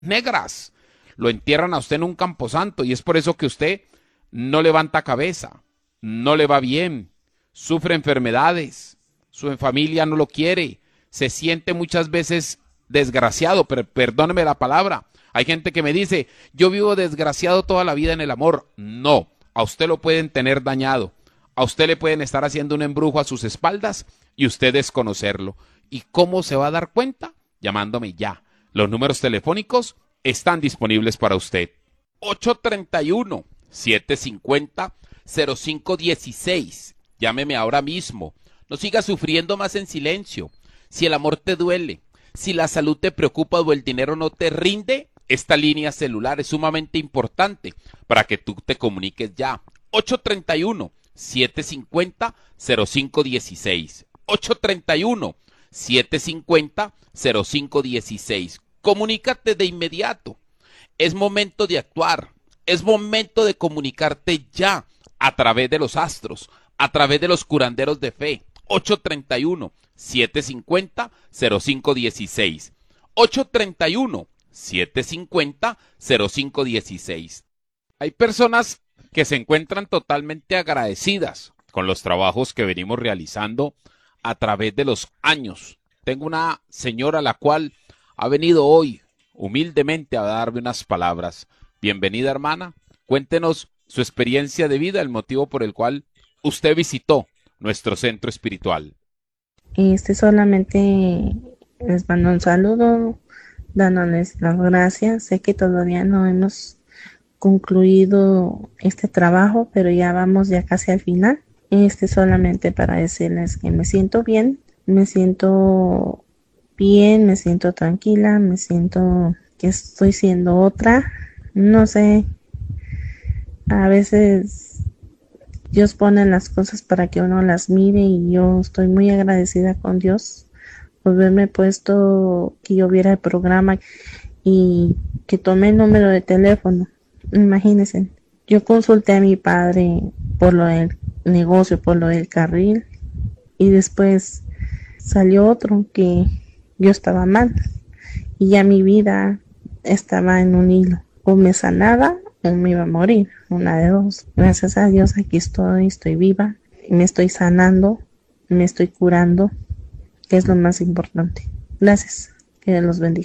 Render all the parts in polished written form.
negras. Lo entierran a usted en un camposanto y es por eso que usted no levanta cabeza, no le va bien, sufre enfermedades, su familia no lo quiere, se siente muchas veces desgraciado, pero perdóneme la palabra. Hay gente que me dice, yo vivo desgraciado toda la vida en el amor. No, a usted lo pueden tener dañado, a usted le pueden estar haciendo un embrujo a sus espaldas y usted desconocerlo. ¿Y cómo se va a dar cuenta? Llamándome ya. Los números telefónicos están disponibles para usted. 831-750-0516. Llámeme ahora mismo. No siga sufriendo más en silencio. Si el amor te duele, si la salud te preocupa o el dinero no te rinde, esta línea celular es sumamente importante para que tú te comuniques ya. 831-750-0516. 831-750-0516. Comunícate de inmediato. Es momento de actuar. Es momento de comunicarte ya a través de los astros, a través de los curanderos de fe. 831-750-0516. 831-750-0516. Hay personas que se encuentran totalmente agradecidas con los trabajos que venimos realizando a través de los años. Tengo una señora la cual ha venido hoy humildemente a darme unas palabras. Bienvenida, hermana. Cuéntenos su experiencia de vida, el motivo por el cual usted visitó nuestro centro espiritual. Solamente les mando un saludo, dándoles las gracias. Sé que todavía no hemos concluido este trabajo, pero ya vamos ya casi al final. Solamente para decirles que me siento bien, me siento tranquila, me siento que estoy siendo otra. No sé, a veces Dios pone las cosas para que uno las mire y yo estoy muy agradecida con Dios por haberme puesto que yo viera el programa y que tomé el número de teléfono. Imagínense, yo consulté a mi padre por lo del negocio, por lo del carril, y después salió otro que yo estaba mal y ya mi vida estaba en un hilo. O me sanaba o me iba a morir, una de dos. Gracias a Dios aquí estoy viva, me estoy sanando, me estoy curando, que es lo más importante. Gracias, que Dios los bendiga.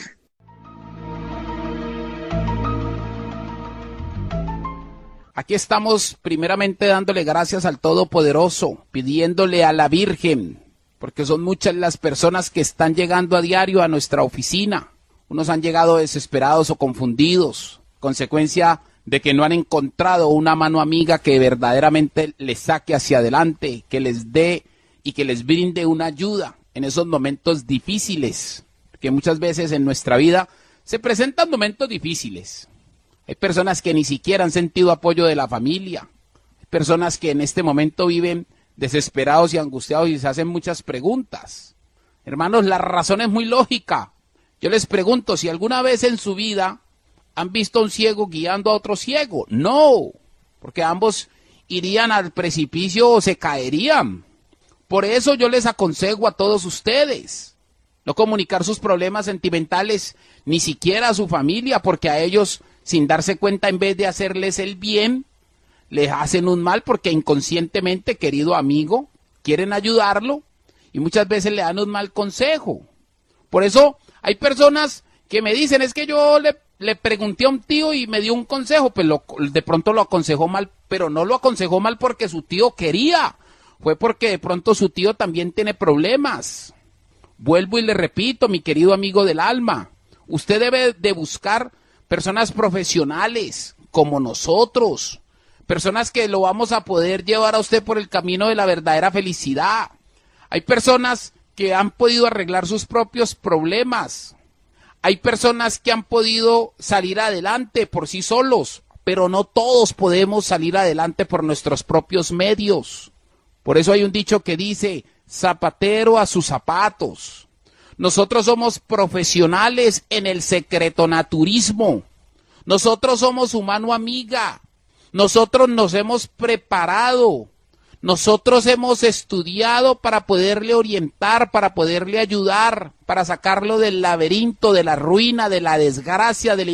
Aquí estamos primeramente dándole gracias al Todopoderoso, pidiéndole a la Virgen, porque son muchas las personas que están llegando a diario a nuestra oficina. Unos han llegado desesperados o confundidos, consecuencia de que no han encontrado una mano amiga que verdaderamente les saque hacia adelante, que les dé y que les brinde una ayuda en esos momentos difíciles, que muchas veces en nuestra vida se presentan momentos difíciles. Hay personas que ni siquiera han sentido apoyo de la familia. Hay personas que en este momento viven desesperados y angustiados y se hacen muchas preguntas. Hermanos, la razón es muy lógica. Yo les pregunto si alguna vez en su vida han visto a un ciego guiando a otro ciego. No, porque ambos irían al precipicio o se caerían. Por eso yo les aconsejo a todos ustedes no comunicar sus problemas sentimentales ni siquiera a su familia, porque a ellos, sin darse cuenta, en vez de hacerles el bien, les hacen un mal, porque inconscientemente, querido amigo, quieren ayudarlo y muchas veces le dan un mal consejo. Por eso hay personas que me dicen, es que yo le pregunté a un tío y me dio un consejo, pues de pronto lo aconsejó mal, pero no lo aconsejó mal porque su tío quería, fue porque de pronto su tío también tiene problemas. Vuelvo y le repito, mi querido amigo del alma, usted debe de buscar personas profesionales como nosotros, personas que lo vamos a poder llevar a usted por el camino de la verdadera felicidad. Hay personas que han podido arreglar sus propios problemas. Hay personas que han podido salir adelante por sí solos, pero no todos podemos salir adelante por nuestros propios medios. Por eso hay un dicho que dice, zapatero a sus zapatos. Nosotros somos profesionales en el secretonaturismo. Nosotros somos su mano amiga. Nosotros nos hemos preparado. Nosotros hemos estudiado para poderle orientar, para poderle ayudar, para sacarlo del laberinto, de la ruina, de la desgracia, del